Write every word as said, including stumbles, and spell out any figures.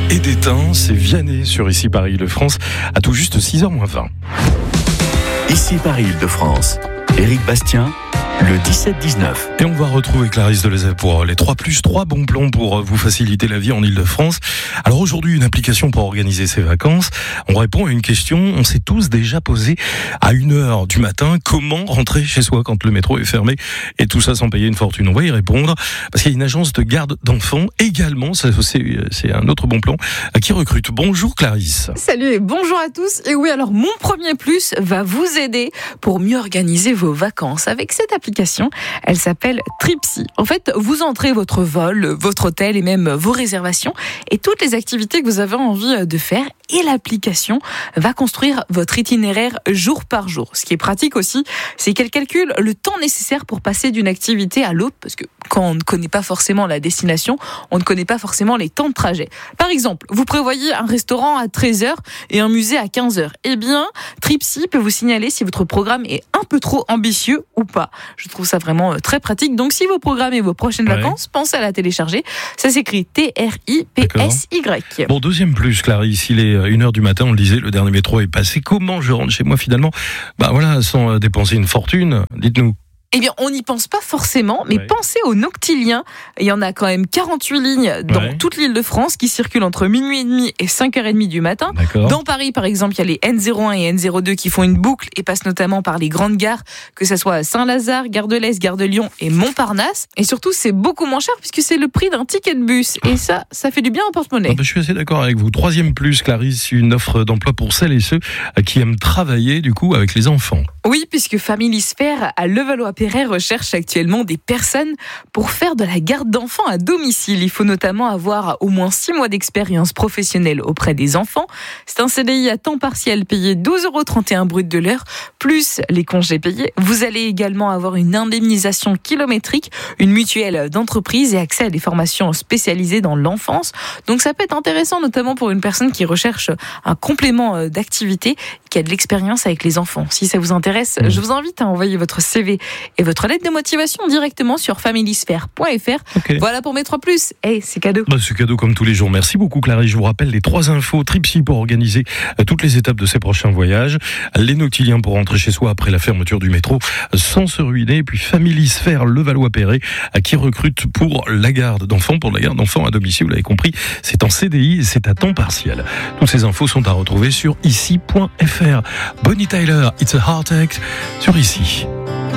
et d'étain, c'est Vianney sur Ici Paris Île-de-France à tout juste six heures moins vingt. Ici Paris Île-de-France, Éric Bastien, le dix-sept dix-neuf. Et on va retrouver Clarisse Delezay pour les trois plus, trois bons plans pour vous faciliter la vie en Île-de-France. Alors aujourd'hui, une application pour organiser ses vacances. On répond à une question, on s'est tous déjà posé à une heure du matin. Comment rentrer chez soi quand le métro est fermé et tout ça sans payer une fortune? On va y répondre parce qu'il y a une agence de garde d'enfants également, c'est, c'est un autre bon plan, qui recrute. Bonjour Clarisse. Salut et bonjour à tous. Et oui, alors mon premier plus va vous aider pour mieux organiser vos vacances avec cette application. Elle s'appelle Tripsy. En fait, vous entrez votre vol, votre hôtel et même vos réservations et toutes les activités que vous avez envie de faire et l'application va construire votre itinéraire jour par jour. Ce qui est pratique aussi, c'est qu'elle calcule le temps nécessaire pour passer d'une activité à l'autre parce que quand on ne connaît pas forcément la destination, on ne connaît pas forcément les temps de trajet. Par exemple, vous prévoyez un restaurant à treize heures et un musée à quinze heures. Eh bien, Tripsy peut vous signaler si votre programme est un peu trop ambitieux ou pas. Je trouve ça vraiment très pratique. Donc, si vous programmez vos prochaines ouais. vacances, pensez à la télécharger. Ça s'écrit T R I P S Y. Bon, deuxième plus, Clarisse, il est une heure du matin, on le disait, le dernier métro est passé. Comment je rentre chez moi finalement? Bah voilà, sans dépenser une fortune, dites-nous. Eh bien, on n'y pense pas forcément, mais ouais. pensez aux Noctiliens. Il y en a quand même quarante-huit lignes dans ouais. toute l'île de France qui circulent entre minuit et demi et cinq heures trente du matin. D'accord. Dans Paris, par exemple, il y a les N zéro un et N zéro deux qui font une boucle et passent notamment par les grandes gares, que ce soit à Saint-Lazare, Gare de l'Est, Gare de Lyon et Montparnasse. Et surtout, c'est beaucoup moins cher puisque c'est le prix d'un ticket de bus. Et ça, ça fait du bien au porte-monnaie. Ah bah, je suis assez d'accord avec vous. Troisième plus, Clarisse, une offre d'emploi pour celles et ceux qui aiment travailler, du coup, avec les enfants. Oui, puisque Familisphère à Levallois-Perret recherche actuellement des personnes pour faire de la garde d'enfants à domicile. Il faut notamment avoir au moins six mois d'expérience professionnelle auprès des enfants. C'est un C D I à temps partiel payé douze euros trente et un brut de l'heure, plus les congés payés. Vous allez également avoir une indemnisation kilométrique, une mutuelle d'entreprise et accès à des formations spécialisées dans l'enfance. Donc ça peut être intéressant, notamment pour une personne qui recherche un complément d'activité, qui a de l'expérience avec les enfants. Si ça vous intéresse, mmh. je vous invite à envoyer votre C V et votre lettre de motivation directement sur familisphère point f r. Okay. Voilà pour mes trois plus. Hey, c'est cadeau. Bah, c'est cadeau comme tous les jours. Merci beaucoup Clarisse. Je vous rappelle les trois infos. Tripsy pour organiser toutes les étapes de ses prochains voyages. Les Noctiliens pour rentrer chez soi après la fermeture du métro sans se ruiner. Et puis Familisphère Levallois-Perret qui recrute pour la garde d'enfants, pour la garde d'enfants à domicile. Vous l'avez compris, c'est en C D I et c'est à temps partiel. Toutes ces infos sont à retrouver sur ici point f r. Bonnie Tyler, It's a Heartache sur Ici.